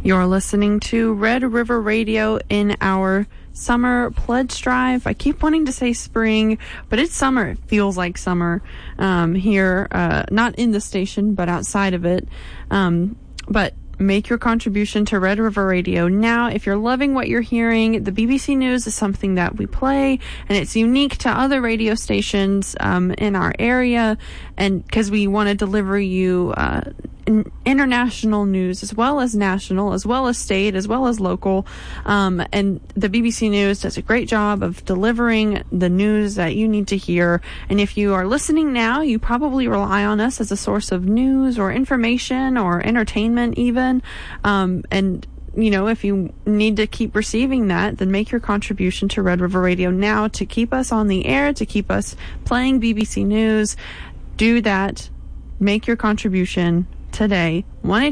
You're listening to Red River Radio in our summer pledge drive. I keep wanting to say spring, but it's summer. It feels like summer here, not in the station, but outside of it. But make your contribution to Red River Radio now. If you're loving what you're hearing, the BBC News is something that we play, and it's unique to other radio stations in our area, and because we want to deliver you international news as well as national, as well as state, as well as local, and the BBC News does a great job of delivering the news that you need to hear. And if you are listening now, you probably rely on us as a source of news or information or entertainment even, and you know, if you need to keep receiving that, then make your contribution to Red River Radio now to keep us on the air, to keep us playing BBC News. Do that. Make your contribution today.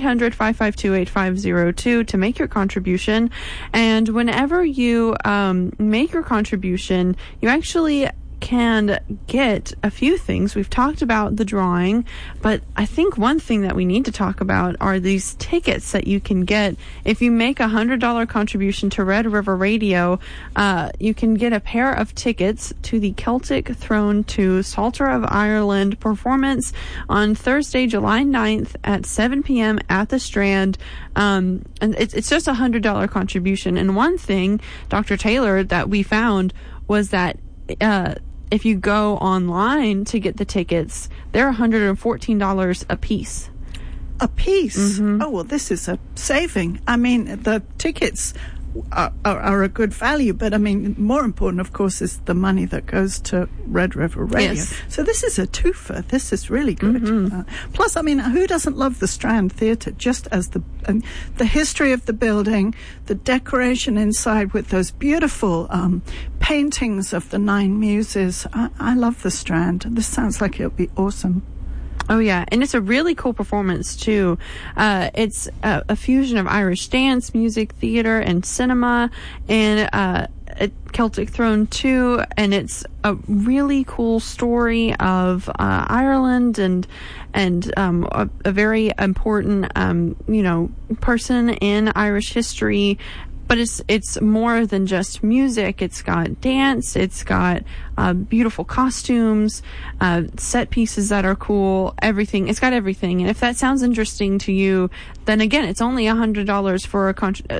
1-800-552-8502 to make your contribution. And whenever you make your contribution, you actually can get a few things. We've talked about the drawing, but I think one thing that we need to talk about are these tickets that you can get. If you make a $100 contribution to Red River Radio, you can get a pair of tickets to the Celtic Throne 2 Psalter of Ireland performance on Thursday, July 9th at 7 p.m. at the Strand. And it's just a $100 contribution. And one thing, Dr. Taylor, that we found was that if you go online to get the tickets, they're $114 a piece. A piece? Mm-hmm. Oh, well, this is a saving. I mean, the tickets are a good value, but I mean, more important, of course, is the money that goes to Red River Radio. Yes. So this is a twofer. This is really good. Mm-hmm. Plus, I mean, who doesn't love the Strand Theatre? Just as the history of the building, the decoration inside with those beautiful paintings of the Nine Muses. I love the Strand. This sounds like it'll be awesome. Oh, yeah. And it's a really cool performance, too. It's a fusion of Irish dance, music, theater, and cinema, and Celtic Throne 2. And it's a really cool story of Ireland and a very important, person in Irish history. But it's more than just music. It's got dance. It's got beautiful costumes, set pieces that are cool, everything. It's got everything. And if that sounds interesting to you, then again, it's only $100 for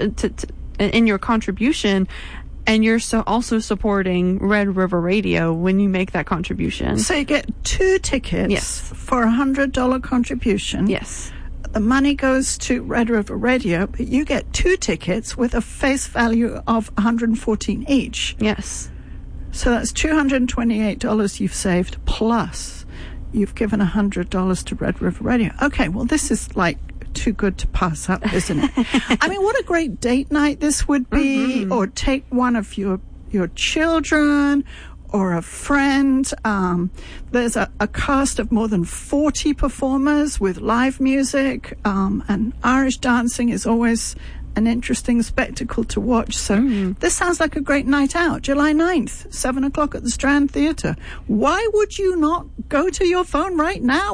in your contribution. And you're also supporting Red River Radio when you make that contribution. So you get 2 tickets. Yes. For a $100 contribution. Yes. The money goes to Red River Radio, but you get 2 tickets with a face value of $114 each. Yes. So that's $228 you've saved, plus you've given $100 to Red River Radio. Okay, well, this is like too good to pass up, isn't it? I mean, what a great date night this would be, or take one of your children or a friend. There's a cast of more than 40 performers with live music, and Irish dancing is always an interesting spectacle to watch. So this sounds like a great night out. July 9th, 7 o'clock at the Strand Theatre. Why would you not go to your phone right now?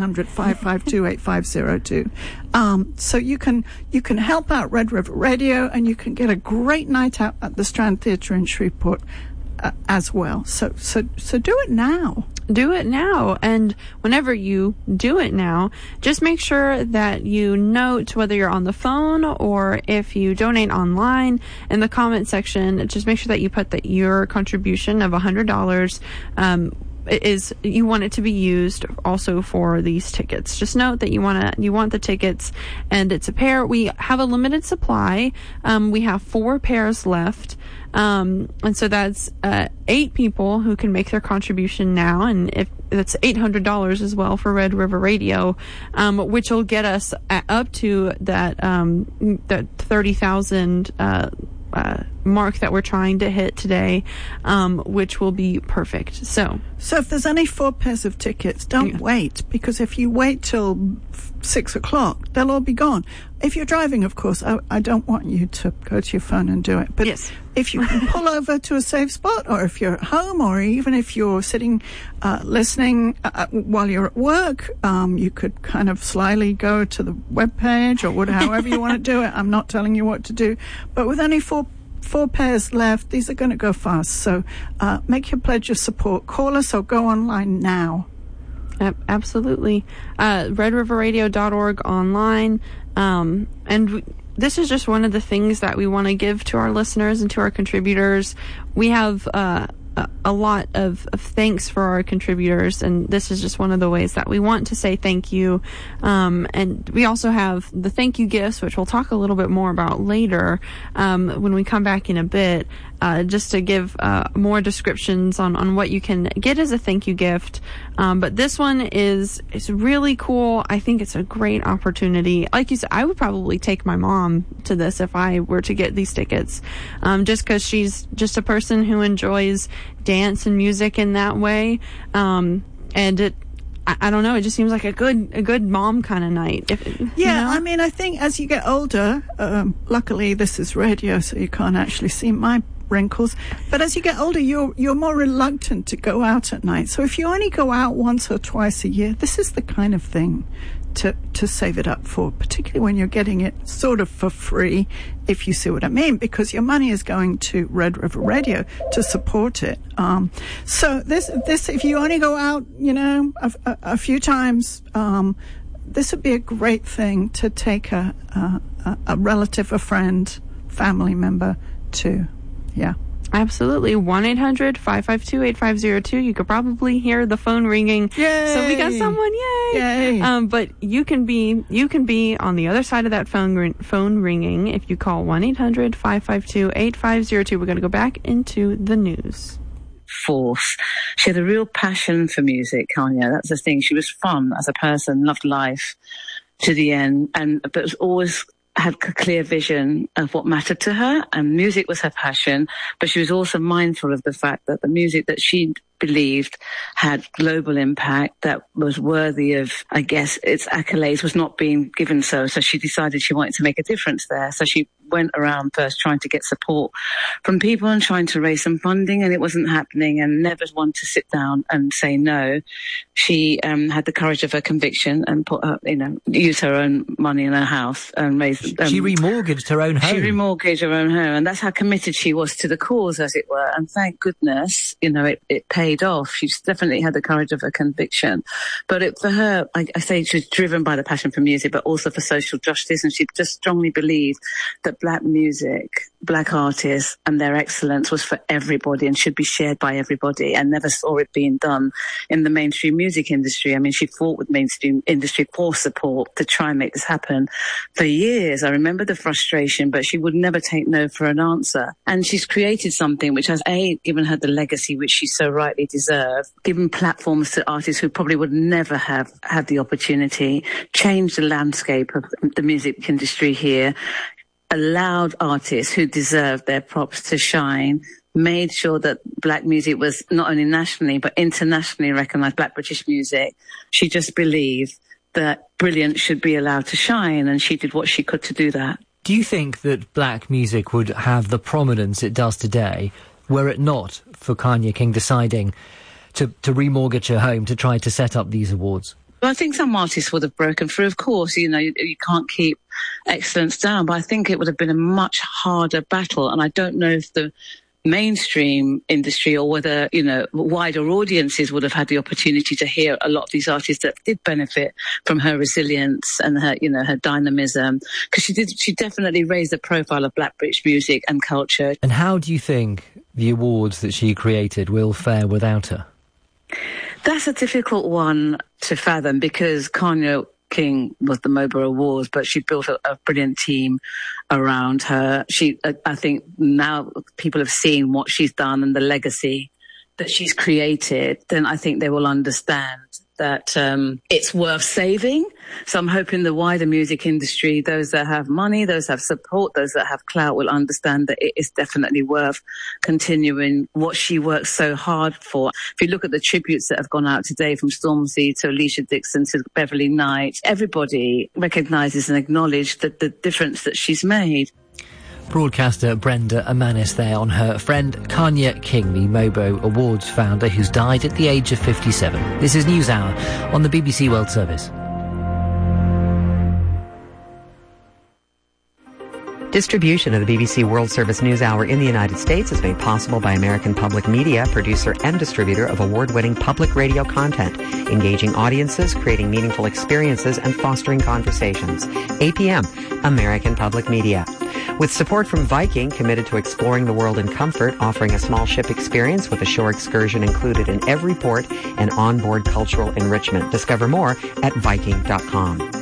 1-800-552-8502. So you can help out Red River Radio, and you can get a great night out at the Strand Theatre in Shreveport as well. So do it now. Do it now. And whenever you do it now, just make sure that you note, whether you're on the phone or if you donate online, in the comment section, just make sure that you put that your contribution of $100 is, you want it to be used also for these tickets. Just note that you want the tickets, and it's a pair. We have a limited supply. We have 4 pairs left. And so that's 8 people who can make their contribution now, and if that's $800 as well for Red River Radio, which will get us up to that 30,000 mark that we're trying to hit today, which will be perfect. So if there's only 4 pairs of tickets, don't wait, because if you wait till 6 o'clock, they'll all be gone. If you're driving, of course, I don't want you to go to your phone and do it. But yes, if you can pull over to a safe spot, or if you're at home, or even if you're sitting listening while you're at work, you could kind of slyly go to the webpage or however you want to do it. I'm not telling you what to do. But with only four pairs left, these are going to go fast. So make your pledge of support. Call us or go online now. Absolutely. RedRiverRadio.org online. This is just one of the things that we want to give to our listeners and to our contributors. We have a lot of thanks for our contributors, and this is just one of the ways that we want to say thank you. And we also have the thank you gifts, which we'll talk a little bit more about later when we come back in a bit, just to give more descriptions on what you can get as a thank you gift. But this one is really cool. I think it's a great opportunity. Like you said, I would probably take my mom to this if I were to get these tickets, just because she's just a person who enjoys dance and music in that way. And I don't know, it just seems like a good mom kind of night. I mean, I think as you get older, luckily this is radio, so you can't actually see my wrinkles, but as you get older, you're more reluctant to go out at night. So if you only go out once or twice a year, this is the kind of thing to save it up for, particularly when you're getting it sort of for free, if you see what I mean, because your money is going to Red River Radio to support it. So this if you only go out, a few times, this would be a great thing to take a relative, a friend, family member to. Yeah. Absolutely. 1-800-552-8502. You could probably hear the phone ringing. Yay! So we got someone. Yay! Yay! But you can be on the other side of that phone ringing if you call 1-800-552-8502. We're going to go back into the news. Force. She had a real passion for music, Kanya. That's the thing. She was fun as a person, loved life to the end, but was always had a clear vision of what mattered to her, and music was her passion, but she was also mindful of the fact that the music that she believed had global impact, that was worthy of, I guess, its accolades, was not being given so she decided she wanted to make a difference there. So she went around first trying to get support from people and trying to raise some funding, and it wasn't happening, and never one to sit down and say no. She had the courage of her conviction and use her own money in her house and raise. She remortgaged her own home. She remortgaged her own home, and that's how committed she was to the cause, as it were. And thank goodness, it paid off. She's definitely had the courage of her conviction. But for her, I say she was driven by the passion for music, but also for social justice, and she just strongly believed that Black music, Black artists and their excellence was for everybody and should be shared by everybody, and never saw it being done in the mainstream music industry. I mean, she fought with mainstream industry for support to try and make this happen for years. I remember the frustration, but she would never take no for an answer. And she's created something which has, given her the legacy which she so rightly deserved, given platforms to artists who probably would never have had the opportunity, changed the landscape of the music industry here, allowed artists who deserved their props to shine, made sure that Black music was not only nationally but internationally recognised, Black British music. She just believed that brilliance should be allowed to shine, and she did what she could to do that. Do you think that Black music would have the prominence it does today were it not for Kanya King deciding to remortgage her home to try to set up these awards? Well, I think some artists would have broken through. Of course, you can't keep excellence down, but I think it would have been a much harder battle. And I don't know if the mainstream industry or whether, wider audiences would have had the opportunity to hear a lot of these artists that did benefit from her resilience and her, her dynamism. Because she definitely raised the profile of Black British music and culture. And how do you think the awards that she created will fare without her? That's a difficult one to fathom, because Kanya King was the MOBA Awards, but she built a brilliant team around her. I think now people have seen what she's done and the legacy that she's created, then I think they will understand that it's worth saving. So I'm hoping the wider music industry, those that have money, those that have support, those that have clout, will understand that it is definitely worth continuing what she worked so hard for. If you look at the tributes that have gone out today, from Stormzy to Alicia Dixon to Beverly Knight, everybody recognises and acknowledges the difference that she's made. Broadcaster Brenda Amanis there on her friend Kanya King, the Mobo Awards founder, who's died at the age of 57. This is NewsHour on the BBC World Service. Distribution of the BBC World Service NewsHour in the United States is made possible by American Public Media, producer and distributor of award-winning public radio content, engaging audiences, creating meaningful experiences, and fostering conversations. APM, American Public Media. With support from Viking, committed to exploring the world in comfort, offering a small ship experience with a shore excursion included in every port and onboard cultural enrichment. Discover more at Viking.com.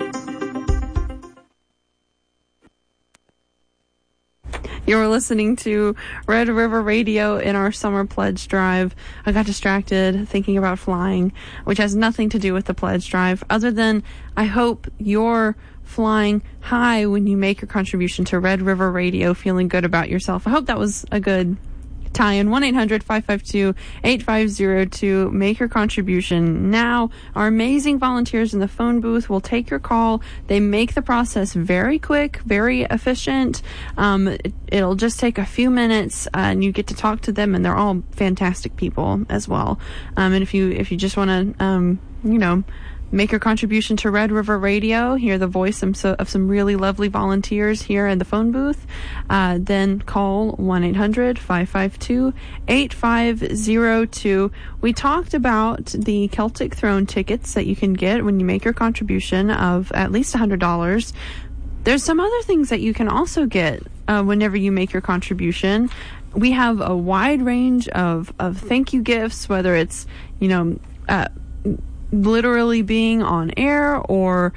You're listening to Red River Radio in our summer pledge drive. I got distracted thinking about flying, which has nothing to do with the pledge drive, other than I hope you're flying high when you make your contribution to Red River Radio, feeling good about yourself. I hope that was a good tie-in. 1-800-552-8502. Make your contribution now. Our amazing volunteers in the phone booth will take your call. They make the process very quick, very efficient. It'll just take a few minutes, and you get to talk to them, and they're all fantastic people as well. And if you just want to, make your contribution to Red River Radio, hear the voice of some really lovely volunteers here in the phone booth, then call 1-800-552-8502. We talked about the Celtic Throne tickets that you can get when you make your contribution of at least $100. There's some other things that you can also get whenever you make your contribution. We have a wide range of thank you gifts, whether it's, literally being on air or,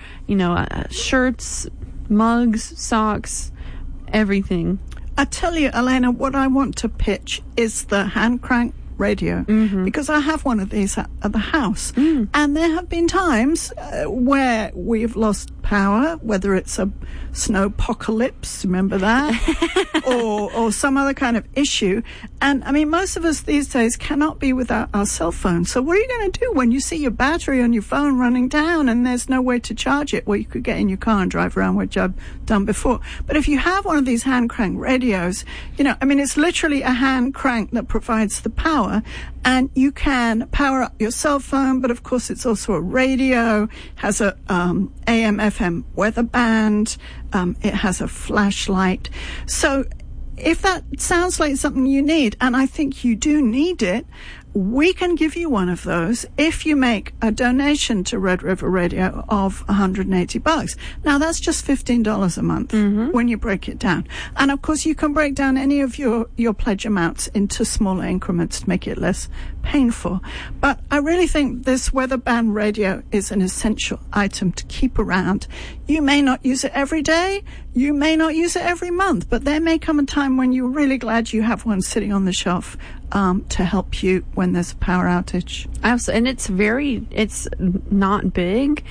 shirts, mugs, socks, everything. I tell you, Elena, what I want to pitch is the hand crank radio, because I have one of these at the house. And there have been times where we've lost power, whether it's a snowpocalypse, remember that? or some other kind of issue. And I mean, most of us these days cannot be without our cell phone. So what are you going to do when you see your battery on your phone running down and there's no way to charge it? Well, you could get in your car and drive around, which I've done before. But if you have one of these hand crank radios, it's literally a hand crank that provides the power, and you can power up your cell phone, but of course it's also a radio, has a AM FM weather band, it has a flashlight. So if that sounds like something you need, and I think you do need it, we can give you one of those if you make a donation to Red River Radio of $180. Now, that's just $15 a month when you break it down. And, of course, you can break down any of your pledge amounts into smaller increments to make it less painful. But I really think this weather band radio is an essential item to keep around. You may not use it every day. You may not use it every month. But there may come a time when you're really glad you have one sitting on the shelf to help you when there's a power outage. Absolutely. And it's not big.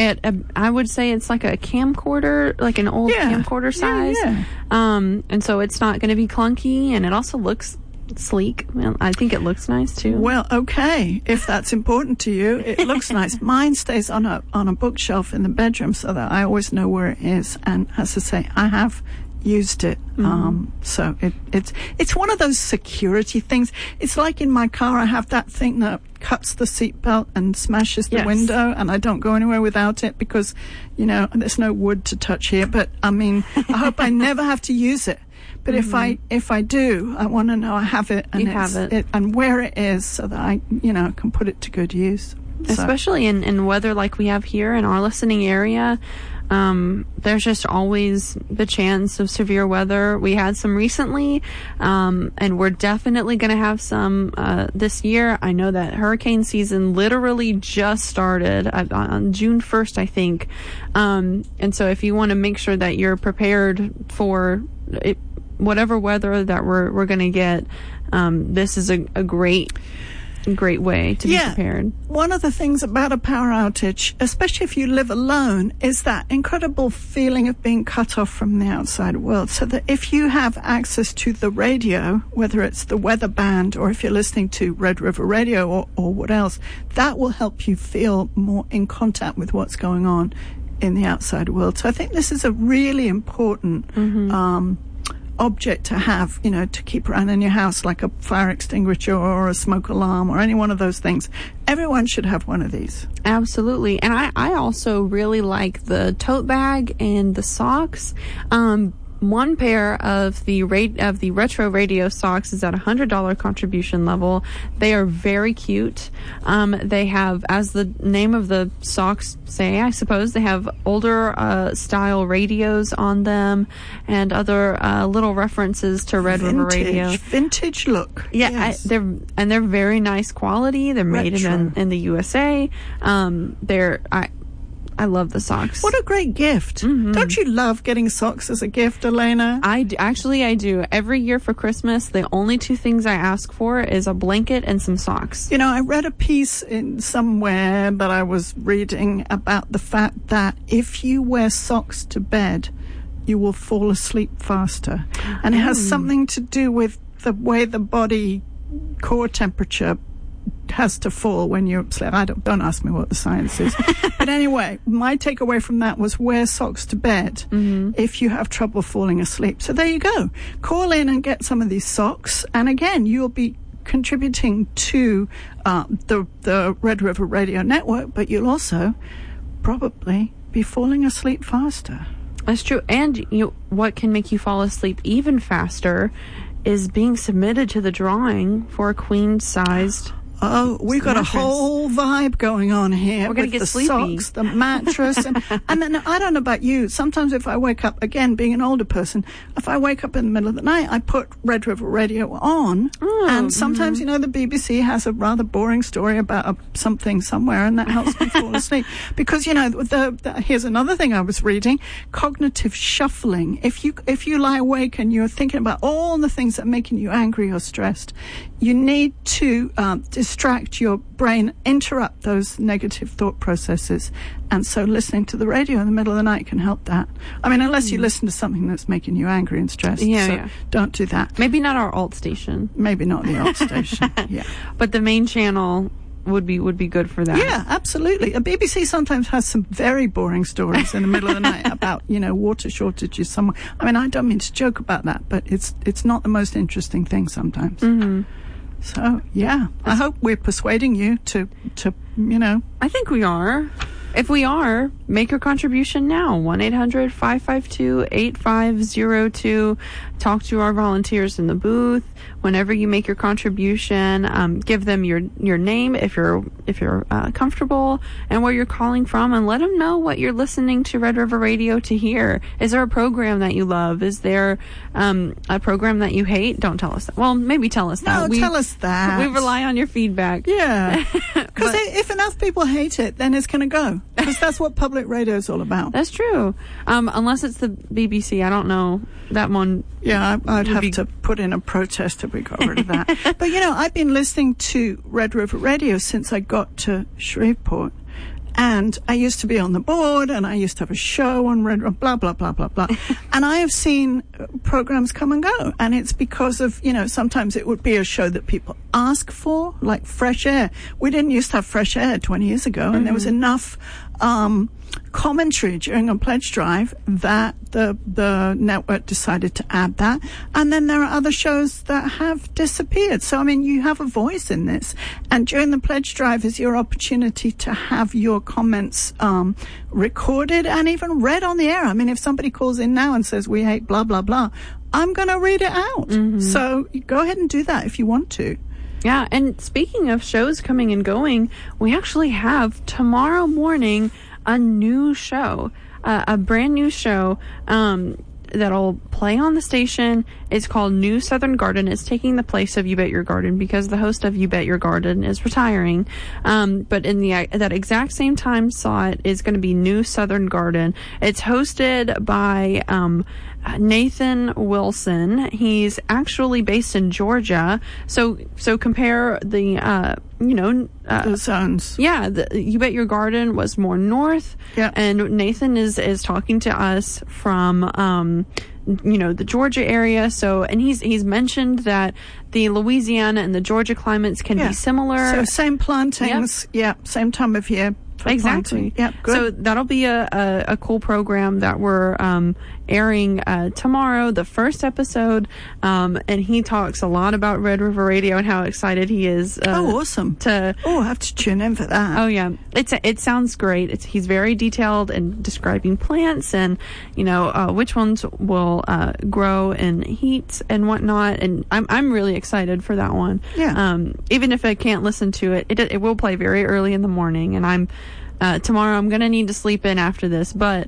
I would say it's like a camcorder, like an old camcorder size. And so it's not going to be clunky, and it also looks sleek. Well, I think it looks nice too. Well, okay, if that's important to you, it looks nice. Mine stays on a bookshelf in the bedroom so that I always know where it is. And as I say, I have used it. So it's one of those security things. It's like in my car, I have that thing that cuts the seatbelt and smashes the window, and I don't go anywhere without it because, there's no wood to touch here. But I mean, I hope I never have to use it. But if I do, I want to know I have it and and where it is so that I, can put it to good use. Especially in weather like we have here in our listening area. There's just always the chance of severe weather. We had some recently, and we're definitely going to have some this year. I know that hurricane season literally just started on June 1st, I think. And so if you want to make sure that you're prepared for whatever weather that we're going to get, this is a great great way to be prepared. One of the things about a power outage, especially if you live alone, is that incredible feeling of being cut off from the outside world. So that if you have access to the radio, whether it's the weather band or if you're listening to Red River Radio or what else, that will help you feel more in contact with what's going on in the outside world. So I think this is a really important object to have, to keep around in your house, like a fire extinguisher or a smoke alarm or any one of those things. Everyone should have one of these. Absolutely. And I also really like the tote bag and the socks. One pair of the retro radio socks is at $100 contribution level. They are very cute. They have, as the name of the socks say, I suppose, they have older style radios on them and other little references to Red River Radio. Vintage look. Yeah, yes. they're very nice quality. They're made in the USA. I love the socks. What a great gift. Mm-hmm. Don't you love getting socks as a gift, Elena? I do. Every year for Christmas, the only two things I ask for is a blanket and some socks. I read a piece in somewhere that I was reading about the fact that if you wear socks to bed, you will fall asleep faster. And it has something to do with the way the body core temperature has to fall when you're asleep. Don't ask me what the science is. But anyway, my takeaway from that was wear socks to bed if you have trouble falling asleep. So there you go. Call in and get some of these socks. And again, you'll be contributing to the Red River Radio Network, but you'll also probably be falling asleep faster. That's true. And what can make you fall asleep even faster is being submitted to the drawing for a queen-sized Oh, we've got mattress. A whole vibe going on here. We're going to with get the sleepy. Socks, the mattress, and then I don't know about you. Sometimes if I wake up, again, being an older person, if I wake up in the middle of the night, I put Red River Radio on, and sometimes, the BBC has a rather boring story about something somewhere, and that helps me fall asleep. Because, here's another thing I was reading, cognitive shuffling. If you lie awake and you're thinking about all the things that are making you angry or stressed, you need to distract your brain, interrupt those negative thought processes. And so listening to the radio in the middle of the night can help that. I mean, unless you listen to something that's making you angry and stressed. Yeah. Don't do that. Maybe not our alt station. Maybe not the alt station. Yeah. But the main channel would be good for that. Yeah, absolutely. A BBC sometimes has some very boring stories in the middle of the night about, water shortages somewhere. I mean, I don't mean to joke about that, but it's not the most interesting thing sometimes. Mm-hmm. So, yeah, I hope we're persuading you to. I think we are. If we are, make your contribution now. 1-800-552-8502. Talk to our volunteers in the booth. Whenever you make your contribution, give them your name if you're comfortable and where you're calling from, and let them know what you're listening to Red River Radio to hear. Is there a program that you love? Is there a program that you hate? Don't tell us that. Well, maybe tell us that. No, tell us that. We rely on your feedback. Yeah. Because if enough people hate it, then it's going to go. Because that's what public radio is all about. That's true. Unless it's the BBC. I don't know. That one. Yeah, I'd have to put in a protest if we got rid of that. But, I've been listening to Red River Radio since I got to Shreveport. And I used to be on the board, and I used to have a show on Red River, blah, blah, blah, blah, blah. And I have seen programs come and go. And it's because of, sometimes it would be a show that people ask for, like Fresh Air. We didn't used to have Fresh Air 20 years ago, and there was enough commentary during a pledge drive that the network decided to add that. And then there are other shows that have disappeared. So, I mean, you have a voice in this. And during the pledge drive is your opportunity to have your comments recorded and even read on the air. I mean, if somebody calls in now and says, we hate blah, blah, blah, I'm going to read it out. Mm-hmm. So go ahead and do that if you want to. Yeah, and speaking of shows coming and going, we actually have tomorrow morning a new show, a brand new show that'll play on the station. It's called New Southern Garden. It's taking the place of You Bet Your Garden because the host of You Bet Your Garden is retiring. But in that exact same time slot is going to be New Southern Garden. It's hosted by Nathan Wilson. He's actually based in Georgia. So compare the the zones. Yeah, You Bet Your Garden was more north. Yeah. And Nathan is talking to us from the Georgia area. So, and he's mentioned that the Louisiana and the Georgia climates can be similar. So same plantings. Yep. Same time of year. Exactly. Yeah, good. So that'll be a cool program that we're airing tomorrow, the first episode. And he talks a lot about Red River Radio and how excited he is. Awesome! I have to tune in for that. Oh yeah, it sounds great. He's very detailed in describing plants and which ones will grow in heat and whatnot. And I'm really excited for that one. Yeah. Even if I can't listen to it, it will play very early in the morning, and tomorrow I'm gonna need to sleep in after this, but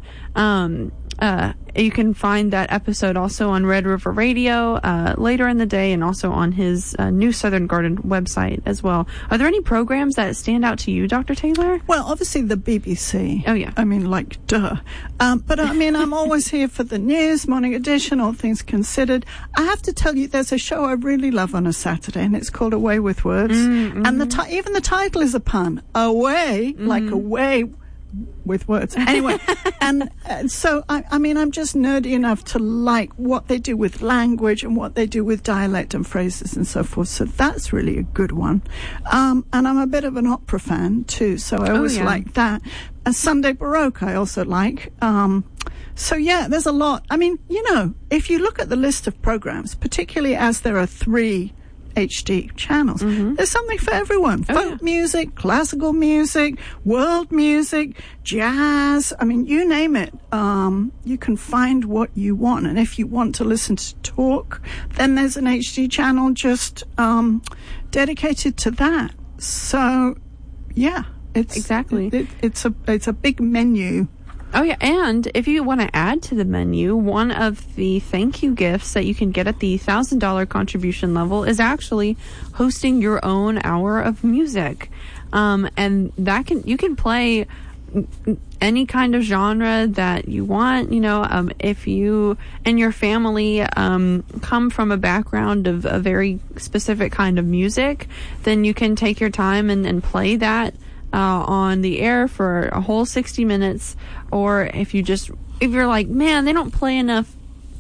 you can find that episode also on Red River Radio later in the day, and also on his New Southern Garden website as well. Are there any programs that stand out to you, Dr. Taylor? Well, obviously the BBC. Oh, yeah. I mean, duh. But I mean, I'm always here for the news, Morning Edition, All Things Considered. I have to tell you, there's a show I really love on a Saturday, and it's called Away with Words. Mm-hmm. And even the title is a pun. Away, like away with words. Anyway, and so, I mean, I'm just nerdy enough to like what they do with language and what they do with dialect and phrases and so forth. So that's really a good one. And I'm a bit of an opera fan too, so I always like that. And Sunday Baroque I also like. So yeah, there's a lot. I mean, if you look at the list of programs, particularly as there are 3 HD channels. Mm-hmm. There's something for everyone. Folk music, classical music, world music, jazz. I mean, you name it. You can find what you want. And if you want to listen to talk, then there's an HD channel just dedicated to that. So, yeah, it's exactly. It's a big menu. Oh, yeah, and if you want to add to the menu, one of the thank you gifts that you can get at the $1,000 contribution level is actually hosting your own hour of music. And you can play any kind of genre that you want. If you and your family come from a background of a very specific kind of music, then you can take your time and play that on the air for a whole 60 minutes. Or if you're like, man, they don't play enough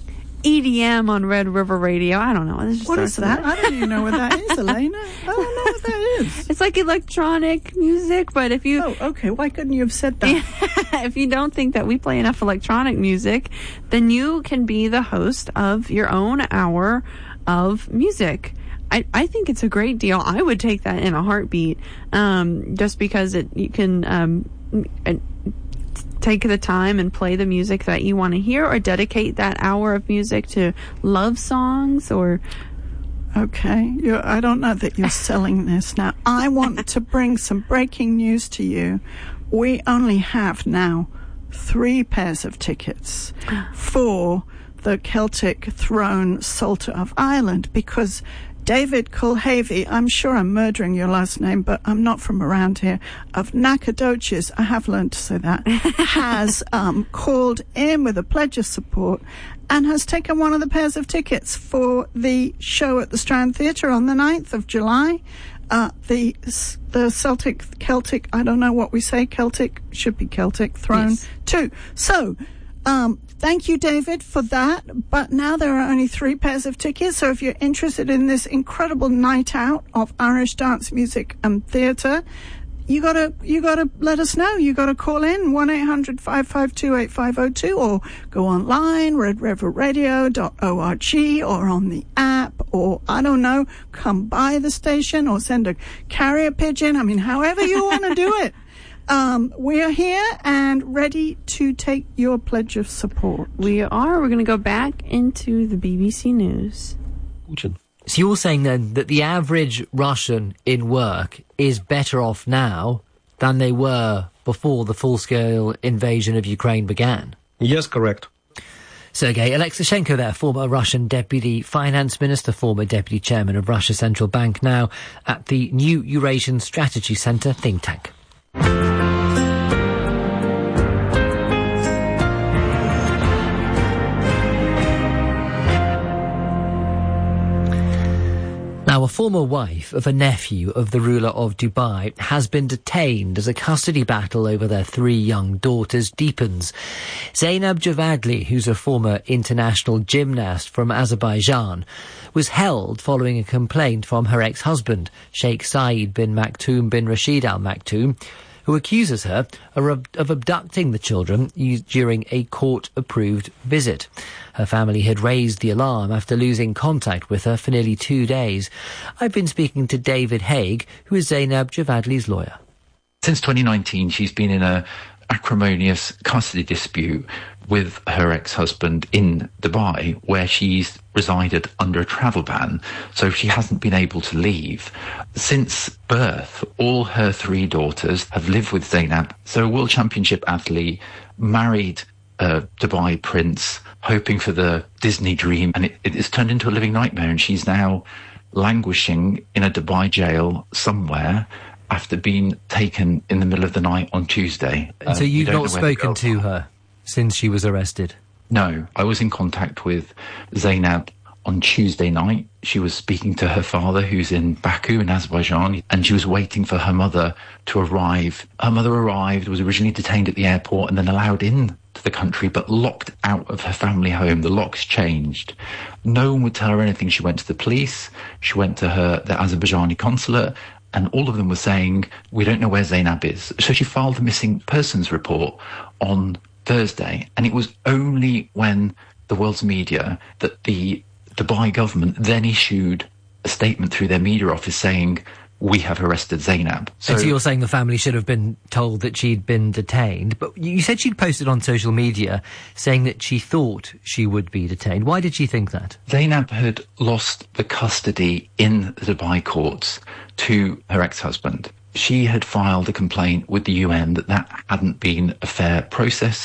EDM on Red River Radio. I don't know. What is that? I don't even know what that is, Elena. I don't know what that is. It's like electronic music, but if you... Oh, okay. Why couldn't you have said that? If you don't think that we play enough electronic music, then you can be the host of your own hour of music. I think it's a great deal. I would take that in a heartbeat, just because you can take the time and play the music that you want to hear, or dedicate that hour of music to love songs or... Okay, I don't know that you're selling this now. I want to bring some breaking news to you. We only have now 3 pairs of tickets for the Celtic Throne Psalter of Ireland, because David Culhavy, I'm sure I'm murdering your last name, but I'm not from around here, of Nacogdoches, I have learned to say that, has called in with a pledge of support and has taken one of the pairs of tickets for the show at the Strand Theatre on the 9th of July. The Celtic, I don't know what we say, Celtic, should be Celtic, Throne, yes. 2. So, thank you, David, for that. But now there are only 3 pairs of tickets. So if you're interested in this incredible night out of Irish dance music and theatre, you gotta let us know. You gotta call in 1-800-552-8502 or go online, redriverradio.org, or on the app, or I don't know, come by the station or send a carrier pigeon. I mean, however you want to do it. We are here and ready to take your pledge of support. We are. We're going to go back into the BBC News. So you're saying then that the average Russian in work is better off now than they were before the full-scale invasion of Ukraine began? Yes, correct. Sergei Alexishenko there, former Russian Deputy Finance Minister, former Deputy Chairman of Russia's Central Bank, now at the New Eurasian Strategy Centre think tank. Now, a former wife of a nephew of the ruler of Dubai has been detained as a custody battle over their 3 young daughters deepens. Zainab Javadli, who's a former international gymnast from Azerbaijan, was held following a complaint from her ex-husband, Sheikh Saeed bin Maktoum bin Rashid Al Maktoum, who accuses her of abducting the children during a court-approved visit. Her family had raised the alarm after losing contact with her for nearly 2 days. I've been speaking to David Haig, who is Zainab Javadli's lawyer. Since 2019, she's been in an acrimonious custody dispute with her ex-husband in Dubai, where she's resided under a travel ban, so she hasn't been able to leave. Since birth, all her 3 daughters have lived with Zainab. So a World Championship athlete, married a Dubai prince, hoping for the Disney dream, and it has turned into a living nightmare, and she's now languishing in a Dubai jail somewhere after being taken in the middle of the night on Tuesday. So you've not spoken to her since she was arrested? No, I was in contact with Zainab on Tuesday night. She was speaking to her father, who's in Baku in Azerbaijan, and she was waiting for her mother to arrive. Her mother arrived, was originally detained at the airport and then allowed in to the country, but locked out of her family home. The locks changed. No one would tell her anything. She went to the police, she went to the Azerbaijani consulate, and all of them were saying, we don't know where Zainab is. So she filed a missing persons report on Thursday, and it was only when the world's media that the Dubai government then issued a statement through their media office saying, we have arrested Zainab. So you're saying the family should have been told that she'd been detained, but you said she'd posted on social media saying that she thought she would be detained. Why did she think that? Zainab had lost the custody in the Dubai courts to her ex-husband. She had filed a complaint with the UN that hadn't been a fair process.